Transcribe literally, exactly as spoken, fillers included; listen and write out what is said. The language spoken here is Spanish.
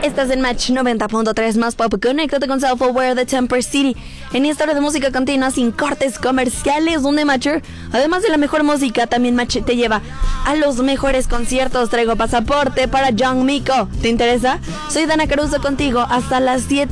Estás en Match noventa punto tres más pop. Conéctate con Self-Aware de Temper City. En esta hora de música continua sin cortes comerciales, donde Matcher, además de la mejor música, también Match te lleva a los mejores conciertos. Traigo pasaporte para Young Miko. ¿Te interesa? Soy Dana Caruso contigo hasta las siete.